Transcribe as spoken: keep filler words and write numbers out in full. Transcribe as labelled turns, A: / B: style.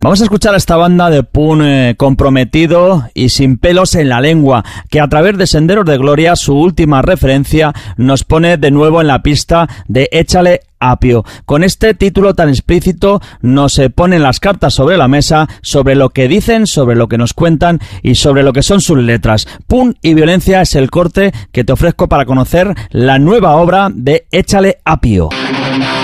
A: Vamos a escuchar a esta banda de punk eh, comprometido y sin pelos en la lengua, que a través de Senderos de Gloria, su última referencia, nos pone de nuevo en la pista de Échale apio. Con este título tan explícito nos eh, ponen las cartas sobre la mesa, sobre lo que dicen, sobre lo que nos cuentan y sobre lo que son sus letras. Punk y violencia es el corte que te ofrezco para conocer la nueva obra de Échale apio.